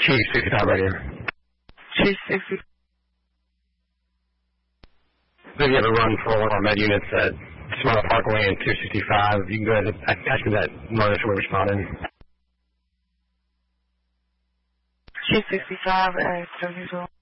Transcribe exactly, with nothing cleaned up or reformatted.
Chief sixty-five radio. Chief sixty. If you have a run for one of our med units at Smart Parkway and two sixty-five, you can go ahead and ask me that run so we respond in. Chief sixty-five at seventy-two.